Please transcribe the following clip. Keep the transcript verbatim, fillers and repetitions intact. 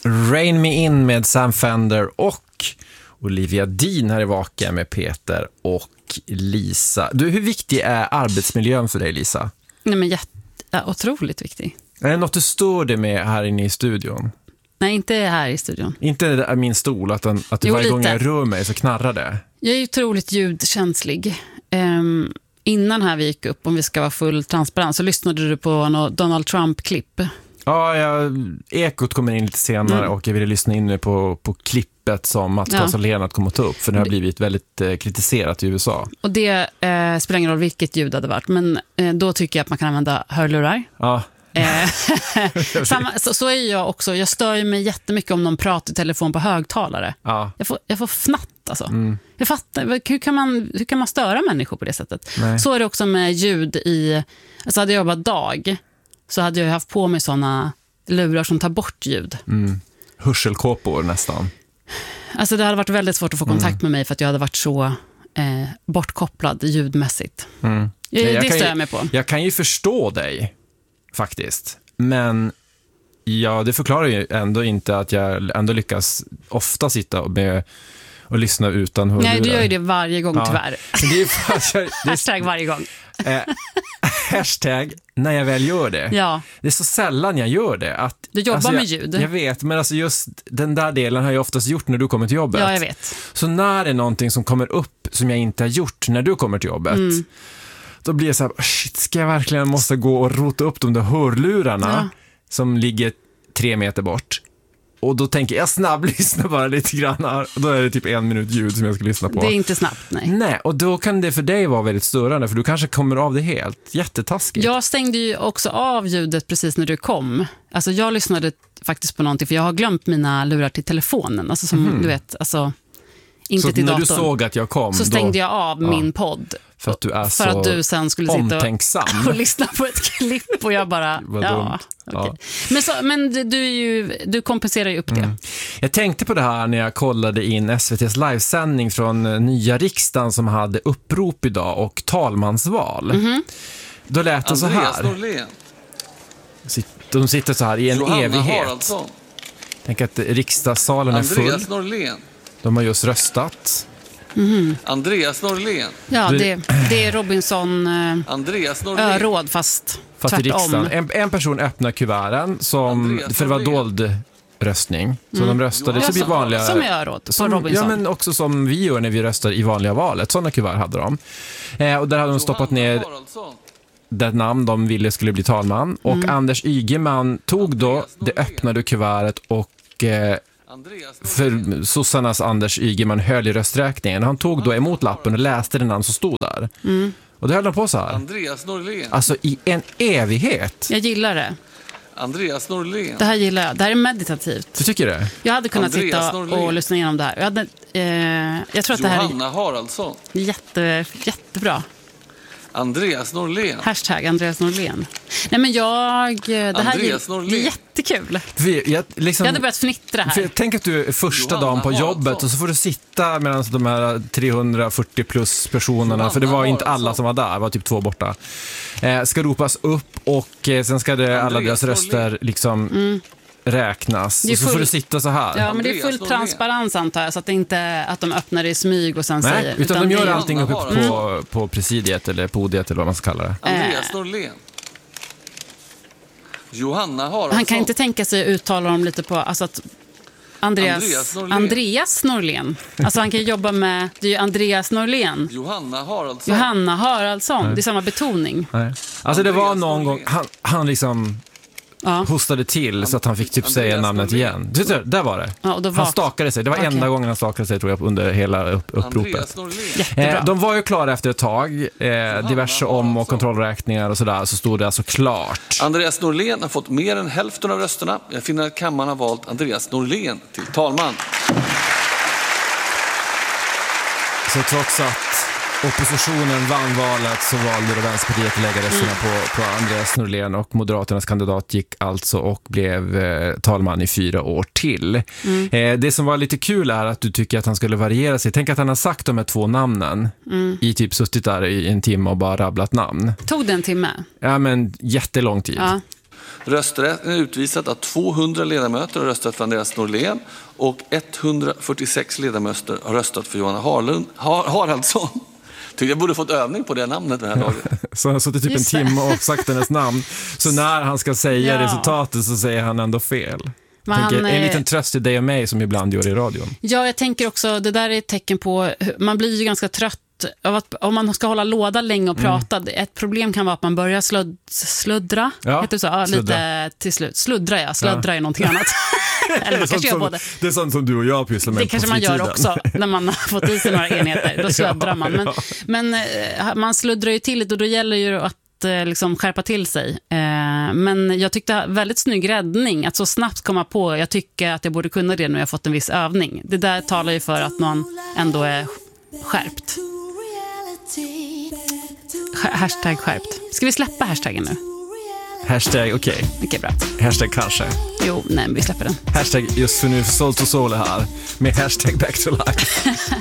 Rain Me In med Sam Fender och Olivia Dean här i Vaken med Peter och Lisa. Du, hur viktig är arbetsmiljön för dig, Lisa? Nej, men jätte, ja, otroligt viktig. Är det något du står det med här inne i studion? Nej, inte här i studion. Inte min stol, att, den, att Jo, varje lite. gång jag rör mig så knarrar det. Jag är ju otroligt ljudkänslig. Um, innan här vi gick upp, om vi ska vara full transparens, så lyssnade du på något Donald Trump-klipp. Ja, jag, ekot kommer in lite senare Mm. och jag ville lyssna in nu på, på klippet som Mats Ja. Karlsson kommer att ta upp, för det har blivit väldigt eh, kritiserat i U S A. Och det eh, spelar ingen roll vilket ljud det hade varit, men eh, då tycker jag att man kan använda hörlurar. Ja. Eh, Samma, så, så är jag också. Jag stör mig jättemycket om någon pratar i telefon på högtalare. Ja. Jag får, jag får fnatt alltså. Mm. Jag fattar, hur kan, man, hur kan man störa människor på det sättet? Nej. Så är det också med ljud i... Alltså hade jag jobbat dag så hade jag haft på mig såna lurar som tar bort ljud. Mm. Hörselkåpor nästan. Alltså det hade varit väldigt svårt att få kontakt Mm. med mig för att jag hade varit så eh, bortkopplad ljudmässigt. Mm. Jag, jag det kan stör ju, jag mig på. Jag kan ju förstå dig faktiskt, men ja, det förklarar ju ändå inte att jag ändå lyckas ofta sitta med och lyssna utan hörlurar. Nej, du gör ju det varje gång, Ja. tyvärr. Men det är för att jag, det är, Hashtag varje gång. eh, hashtag när jag väl gör det. Ja, Det är så sällan jag gör det. Att, du jobbar alltså, med jag, ljud. Jag vet, men alltså just den där delen har jag oftast gjort när du kommer till jobbet. Ja, jag vet. Så när det är någonting som kommer upp som jag inte har gjort när du kommer till jobbet, Mm. då blir jag så här, shit, ska jag verkligen måste gå och rota upp de där hörlurarna Ja. som ligger tre meter bort? Och då tänker jag snabblyssna bara lite grann här. Och då är det typ en minut ljud som jag ska lyssna på. Det är inte snabbt, nej. Nej, och då kan det för dig vara väldigt störande, för du kanske kommer av det helt. Jättetaskigt. Jag stängde ju också av ljudet precis när du kom. Alltså jag lyssnade faktiskt på någonting, för jag har glömt mina lurar till telefonen. Alltså som Mhm. du vet, alltså inte så till när datorn. du såg att jag kom, Så stängde då, jag av Ja. min podd. för att du är För så att du sen skulle sitta och, omtänksam. och lyssna på ett klipp och jag bara, Vad ja, dumt. okej. Ja. Men, så, men du, du, är ju, du kompenserar ju upp det. Mm. Jag tänkte på det här när jag kollade in S V T:s livesändning från eh, nya riksdagen som hade upprop idag och talmansval. Mhm. Då lät det så Andreas här. Norlén. Sitt- De sitter så här i en Johanna evighet. Haraldsson. Tänk att riksdagssalen är full. Andreas Norlén. De har just röstat. Andreas Norlén. Ja, Du- det, det är Robinson eh, Andreas Norlén. öråd, fast, Fast i tvärtom. riksdagen. En, en person öppnar kuverten som, Andreas för det var Norlén. dold röstning. Så de röstade. Ja, Så det blir som- vanliga... Som är öråd på Som, Robinson. ja, men också som vi gör när vi röstar i vanliga valet. Sådana kuvert hade de. Eh, och där hade de stoppat Johanna ner Haraldsson. det namn de ville skulle bli talman. Och Mm. Anders Ygeman tog då Andreas det Norlén. öppnade kuvertet och eh, Andreas Norlén. för sossarnas Anders Ygeman höll i rösträkningen. Han tog då emot lappen och läste det namn som stod där. Mm. Och det höll de på så här. Andreas Norlén. Alltså i en evighet. Jag gillar det. Andreas Norlén. Det här gillar jag. Det här är meditativt. Du tycker det? Jag hade kunnat Andreas sitta Norlén. och lyssna igenom det här. Jag, hade, eh, jag tror att det här är Johanna Haraldsson. jätte, jättebra. Andreas Norlén. Hashtag Andreas Norlén. Nej, men jag... Det här Andreas är Norlén. jättekul. För jag, liksom, Jag hade börjat fnittra för här. tänk att du är första Johanna dagen på Haraldsson. jobbet och så får du sitta medan de här trehundrafyrtio plus personerna, Johanna för det var inte alla Haraldsson. som var där, det var typ två borta, eh, ska ropas upp och eh, sen ska det, alla Andreas deras röster liksom räknas. Det är Och så får full- du sitta så här. Ja, men det är full Andreas Norlén. transparens antar jag, så att det inte att de öppnar det i smyg och sen Nej, säger. utan, de gör det är- allting uppe Johanna på, på presidiet eller podiet eller vad man ska kalla det. Andreas Norlén. Johanna Haraldsson. Han kan inte tänka sig att uttala dem lite på, alltså att Andreas, Andreas Norlén. Andreas Norlén. Alltså han kan ju jobba med, det är ju Andreas Norlén. Johanna Haraldsson. Johanna Haraldsson, det är samma betoning. Nej. Alltså det var Andreas någon gång, Norlén. han, han liksom Ja. hostade till så att han fick typ säga Andreas namnet Norlén. igen. Du, du, där var det. Ja, och då Han vak- stakade sig. Det var Okej. enda gången han stakade sig tror jag under hela upp, uppropet. Andreas Norlén. Jättebra. Eh, de var ju klara efter ett tag. Eh, diverse om- och kontrollräkningar och sådär. Så stod det alltså klart. Andreas Norlén har fått mer än hälften av rösterna. Jag finner att kammaren har valt Andreas Norlén till talman. Så trots att oppositionen vann valet så valde då Vänsterpartiet att lägga rösterna på, på Andreas Norlén, och Moderaternas kandidat gick alltså och blev eh, talman i fyra år till. Mm. Eh, det som var lite kul är att du tycker att han skulle variera sig. Tänk att han har sagt de här två namnen Mm. i typ suttit där i en timme och bara rabblat namn. Tog det en timme? Ja, men jättelång tid. Ja. Rösträtten är utvisat att tvåhundra ledamöter har röstat för Andreas Norlén och etthundrafyrtiosex ledamöter har röstat för Johanna Harlund, Har, Haraldsson. Tycker jag borde fått övning på det namnet den här dagen. Så han har suttit typ en timme och sagt hennes namn. Så när han ska säga ja. resultatet så säger han ändå fel. Man, tänker, en eh, liten tröst till dig och mig som ibland gör i radion. Ja, jag tänker också, det där är ett tecken på, man blir ju ganska trött av att, om man ska hålla låda länge och prata. Mm. Ett problem kan vara att man börjar slud, sluddra. Ja, heter det så? Ja, lite till slut. Sluddra, ja. Sluddra ja. är någonting annat. Eller man kanske gör både. Det är sånt som du och jag pysslar med. Det kanske man gör också när man har fått i sig några enheter. Då sluddrar ja, man. Men, ja. men man sluddrar ju till lite och då gäller ju att liksom skärpa till sig. Men jag tyckte väldigt snygg räddning att så snabbt komma på. Jag tycker att jag borde kunna det nu jag har fått en viss övning. Det där talar ju för att någon ändå är skärpt. Hashtag skärpt. Ska vi släppa hashtaggen nu? Hashtag, okej. Okay. Okej, okay, bra. Hashtag kanske. Jo, nej, vi släpper den. Hashtag just för nu, Soul to Soul är här. Med hashtag back to life.